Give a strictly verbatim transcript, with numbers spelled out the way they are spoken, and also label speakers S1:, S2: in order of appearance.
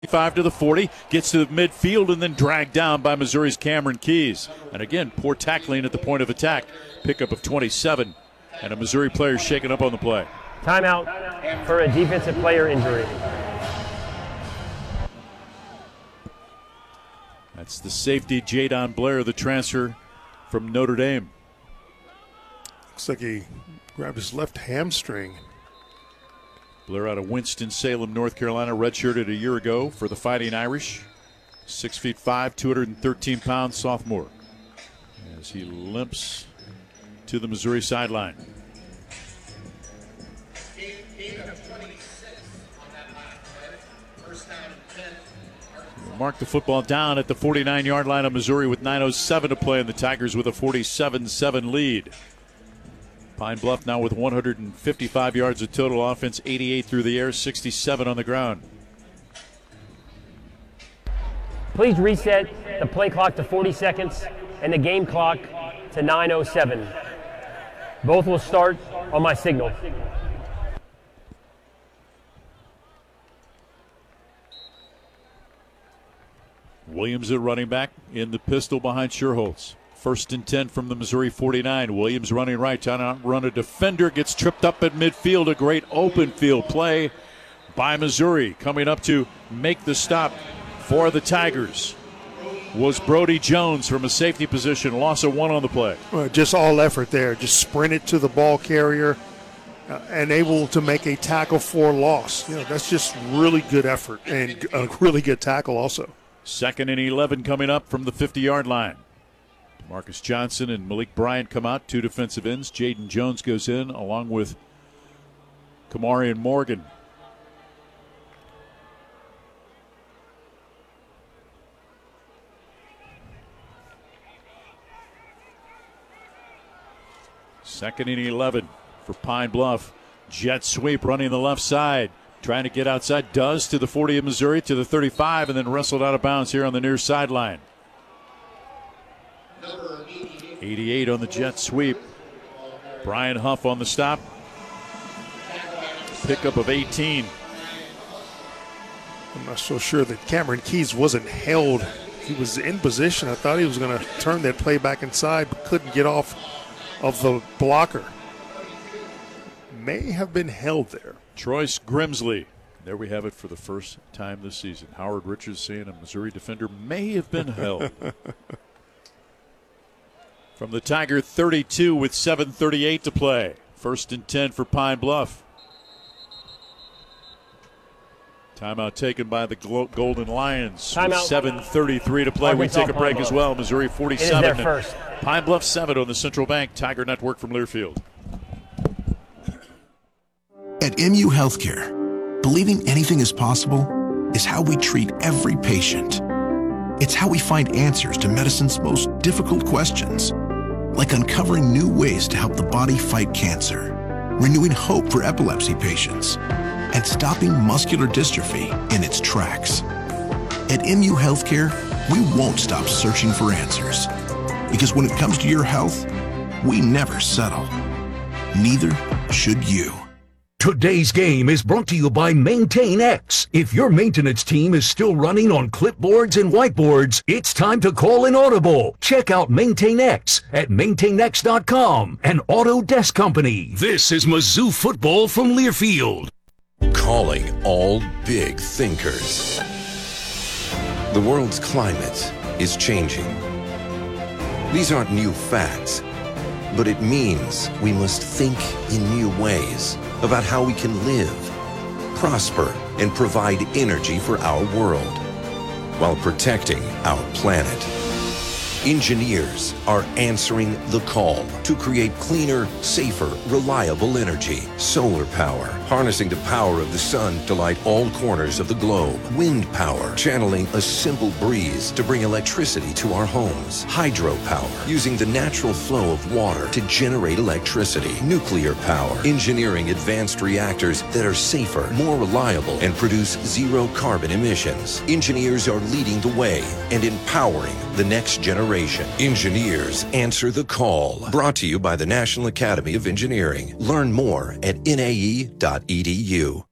S1: Five to the forty, gets to the midfield and then dragged down by Missouri's Cameron Keys. And again, poor tackling at the point of attack. Pickup of twenty-seven, and a Missouri player shaken up on the play.
S2: Timeout for a defensive player injury.
S1: That's the safety, Jadon Blair, the transfer from Notre Dame.
S3: Looks like he grabbed his left hamstring.
S1: Blair out of Winston-Salem, North Carolina, redshirted a year ago for the Fighting Irish. Six feet five, two hundred thirteen pounds, sophomore. As he limps to the Missouri sideline. We'll mark the football down at the forty-nine-yard line of Missouri with nine oh seven to play, and the Tigers with a forty-seven seven lead. Pine Bluff now with one hundred fifty-five yards of total offense, eighty-eight through the air, sixty-seven on the ground.
S2: Please reset the play clock to forty seconds and the game clock to nine oh seven. Both will start on my signal.
S1: Williams at running back in the pistol behind Sherholtz. First and ten from the Missouri forty-nine. Williams running right, trying to outrun a defender. Gets tripped up at midfield. A great open field play by Missouri. Coming up to make the stop for the Tigers was Brody Jones from a safety position. Loss of one on the play.
S3: Well, just all effort there. Just sprinted to the ball carrier uh, and able to make a tackle for loss. You know, that's just really good effort and a really good tackle also.
S1: Second and eleven coming up from the fifty-yard line. Marcus Johnson and Malik Bryant come out, two defensive ends. Jaden Jones goes in along with Kamari and Morgan. Second and eleven for Pine Bluff. Jet sweep running the left side. Trying to get outside. Does to the forty of Missouri, to the thirty-five, and then wrestled out of bounds here on the near sideline. eighty-eight on the jet sweep. Brian Huff on the stop. Pickup of eighteen.
S3: I'm not so sure that Cameron Keys wasn't held. He was in position. I thought he was going to turn that play back inside, but couldn't get off of the blocker. May have been held there.
S1: Troyce Grimsley. There we have it for the first time this season. Howard Richards saying a Missouri defender may have been held. From the Tiger thirty-two with seven thirty-eight to play. First and ten for Pine Bluff. Timeout taken by the Golden Lions. With seven thirty-three to play. We take a break as well. Missouri forty-seven.
S2: First.
S1: Pine Bluff seven on the Central Bank Tiger Network from Learfield.
S4: At M U Healthcare, believing anything is possible is how we treat every patient. It's how we find answers to medicine's most difficult questions, like uncovering new ways to help the body fight cancer, renewing hope for epilepsy patients, and stopping muscular dystrophy in its tracks. At M U Healthcare, we won't stop searching for answers, because when it comes to your health, we never settle. Neither should you.
S5: Today's game is brought to you by MaintainX. If your maintenance team is still running on clipboards and whiteboards, it's time to call an audible. Check out MaintainX at maintain x dot com, an Autodesk company. This is Mizzou football from Learfield.
S6: Calling all big thinkers. The world's climate is changing. These aren't new facts, but it means we must think in new ways about how we can live, prosper, and provide energy for our world while protecting our planet. Engineers are answering the call to create cleaner, safer, reliable energy. Solar power, harnessing the power of the sun to light all corners of the globe. Wind power, channeling a simple breeze to bring electricity to our homes. Hydropower, using the natural flow of water to generate electricity. Nuclear power, engineering advanced reactors that are safer, more reliable, and produce zero carbon emissions. Engineers are leading the way and empowering the next generation. Engineers answer the call. Brought to you by the National Academy of Engineering. Learn more at N A E dot E D U.